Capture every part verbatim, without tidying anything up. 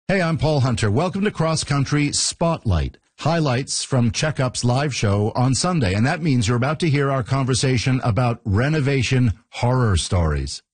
Hey, I'm Paul Hunter. Welcome to Cross Country Spotlight, highlights from Checkup's live show on Sunday. And that means you're about to hear our conversation about renovation horror stories.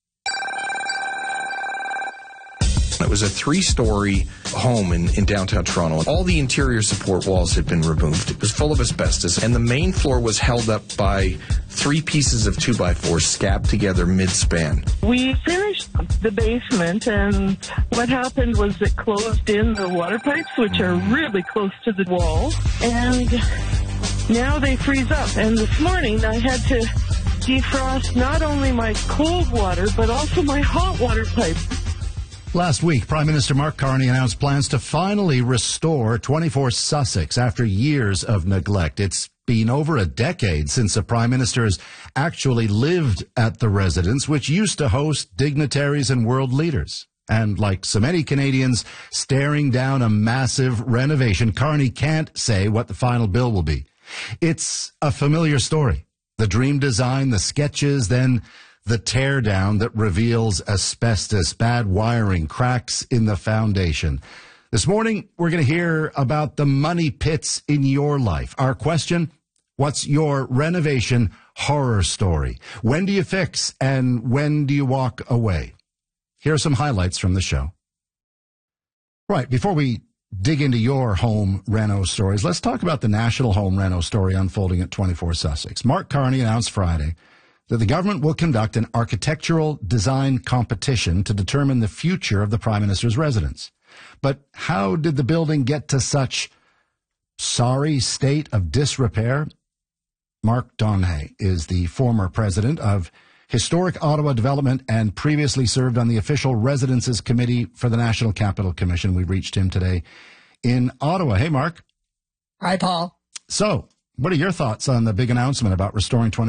It was a three-story home in, in downtown Toronto. All the interior support walls had been removed. It was full of asbestos, and the main floor was held up by three pieces of two-by-four scabbed together mid-span. We finished the basement, and what happened was it closed in the water pipes, which are really close to the wall, and now they freeze up. And this morning I had to defrost not only my cold water, but also my hot water pipe. Last week, Prime Minister Mark Carney announced plans to finally restore twenty-four Sussex after years of neglect. It's been over a decade since the Prime Minister has actually lived at the residence, which used to host dignitaries and world leaders. And like so many Canadians staring down a massive renovation, Carney can't say what the final bill will be. It's a familiar story. The dream design, the sketches, then the teardown that reveals asbestos, bad wiring, cracks in the foundation. This morning, we're going to hear about the money pits in your life. Our question, what's your renovation horror story? When do you fix and when do you walk away? Here are some highlights from the show. Right, before we dig into your home reno stories, let's talk about the national home reno story unfolding at twenty-four Sussex. Mark Carney announced Friday that the government will conduct an architectural design competition to determine the future of the Prime Minister's residence. But how did the building get to such sorry state of disrepair? Mark Donahue is the former president of Historic Ottawa Development and previously served on the Official Residences Committee for the National Capital Commission. We reached him today in Ottawa. Hey, Mark. Hi, Paul. So, what are your thoughts on the big announcement about restoring twenty